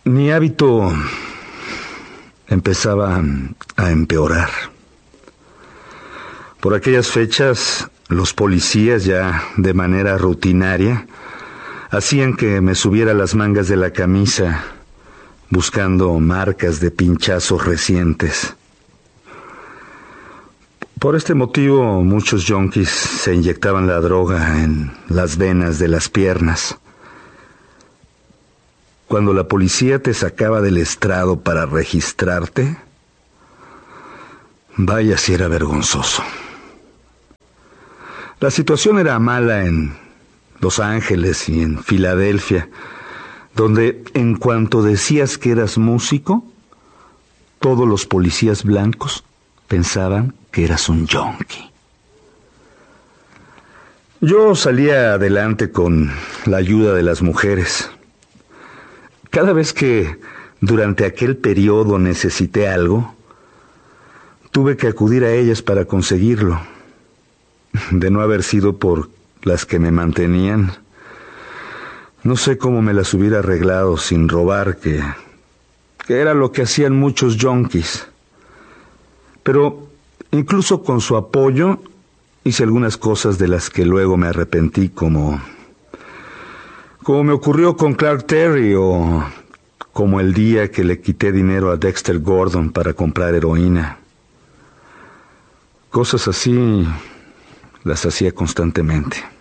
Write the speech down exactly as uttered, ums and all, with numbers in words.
Mi hábito empezaba a empeorar. Por aquellas fechas, los policías, ya de manera rutinaria, hacían que me subiera las mangas de la camisa, buscando marcas de pinchazos recientes. Por este motivo, muchos yonkis se inyectaban la droga en las venas de las piernas. Cuando la policía te sacaba del estrado para registrarte, vaya si era vergonzoso. La situación era mala en Los Ángeles y en Filadelfia, donde en cuanto decías que eras músico, todos los policías blancos pensaban que eras un yonki. Yo salía adelante con la ayuda de las mujeres. Cada vez que durante aquel periodo necesité algo, tuve que acudir a ellas para conseguirlo. De no haber sido por las que me mantenían, no sé cómo me las hubiera arreglado sin robar, que, que era lo que hacían muchos yonkis. Pero incluso con su apoyo hice algunas cosas de las que luego me arrepentí, como, como me ocurrió con Clark Terry, o como el día que le quité dinero a Dexter Gordon para comprar heroína. Cosas así las hacía constantemente.